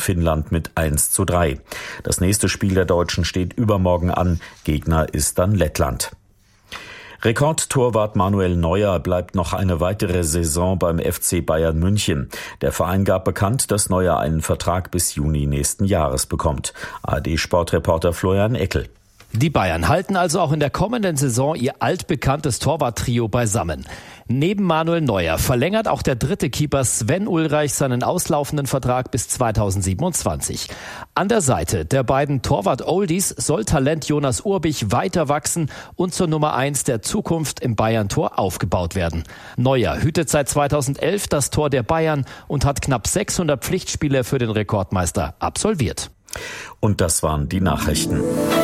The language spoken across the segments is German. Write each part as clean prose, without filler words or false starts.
Finnland mit 1:3. Das nächste Spiel der Deutschen steht übermorgen an. Gegner ist dann Lettland. Rekordtorwart Manuel Neuer bleibt noch eine weitere Saison beim FC Bayern München. Der Verein gab bekannt, dass Neuer einen Vertrag bis Juni nächsten Jahres bekommt. ARD-Sportreporter Florian Eckel. Die Bayern halten also auch in der kommenden Saison ihr altbekanntes Torwarttrio beisammen. Neben Manuel Neuer verlängert auch der dritte Keeper Sven Ulreich seinen auslaufenden Vertrag bis 2027. An der Seite der beiden Torwart-Oldies soll Talent Jonas Urbich weiter wachsen und zur Nummer 1 der Zukunft im Bayern-Tor aufgebaut werden. Neuer hütet seit 2011 das Tor der Bayern und hat knapp 600 Pflichtspiele für den Rekordmeister absolviert. Und das waren die Nachrichten.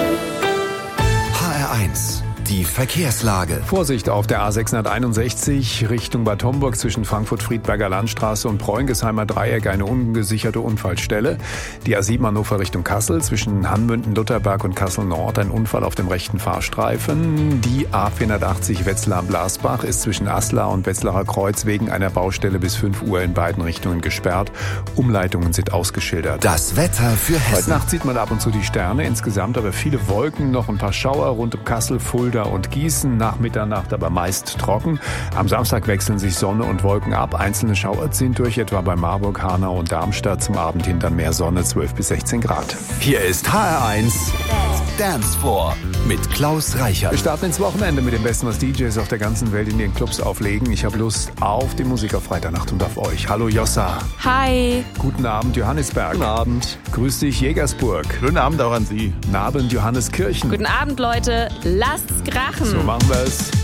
HR1, die Verkehrslage. Vorsicht auf der A661 Richtung Bad Homburg zwischen Frankfurt-Friedberger Landstraße und Preungesheimer Dreieck eine ungesicherte Unfallstelle. Die A7 Hannover Richtung Kassel zwischen Hanmünden-Lutherberg und Kassel-Nord ein Unfall auf dem rechten Fahrstreifen. Die A480 Wetzlar-Blasbach ist zwischen Aslar und Wetzlarer Kreuz wegen einer Baustelle bis 5 Uhr in beiden Richtungen gesperrt. Umleitungen sind ausgeschildert. Das Wetter für Hessen. Heute Nacht sieht man ab und zu die Sterne, insgesamt aber viele Wolken, noch ein paar Schauer rund um Kassel, Fulda und Gießen, nach Mitternacht aber meist trocken. Am Samstag wechseln sich Sonne und Wolken ab. Einzelne Schauer ziehen durch, etwa bei Marburg, Hanau und Darmstadt. Zum Abend hin dann mehr Sonne, 12 bis 16 Grad. Hier ist HR1 Dance Floor mit Klaus Reichert. Wir starten ins Wochenende mit dem Besten, was DJs auf der ganzen Welt in den Clubs auflegen. Ich habe Lust auf die Musik auf Freitagnacht und auf euch. Hallo Jossa. Hi. Guten Abend Johannesberg. Guten Abend. Grüß dich Jägersburg. Guten Abend auch an Sie. Guten Abend Johanneskirchen. Guten Abend, Leute. Lasst's krachen. So machen wir es.